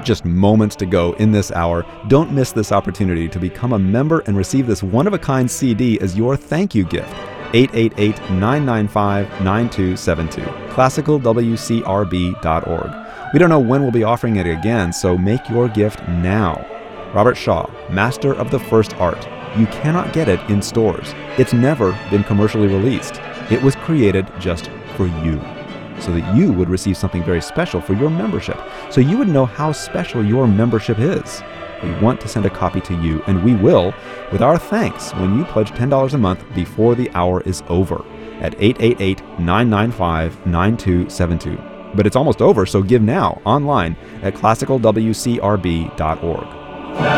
just moments to go in this hour. Don't miss this opportunity to become a member and receive this one-of-a-kind CD as your thank you gift. 888-995-9272. ClassicalWCRB.org. We don't know when we'll be offering it again, so make your gift now. Robert Shaw, master of the first art. You cannot get it in stores. It's never been commercially released. It was created just for you, so that you would receive something very special for your membership, so you would know how special your membership is. We want to send a copy to you, and we will, with our thanks, when you pledge $10 a month before the hour is over at 888-995-9272. But it's almost over, so give now online at classicalwcrb.org.